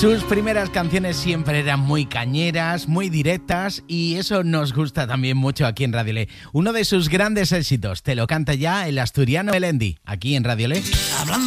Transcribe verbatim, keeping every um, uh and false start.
Sus primeras canciones siempre eran muy cañeras, muy directas y eso nos gusta también mucho aquí en Radio Le. Uno de sus grandes éxitos, te lo canta ya el asturiano Melendi, aquí en Radio Le. Hablando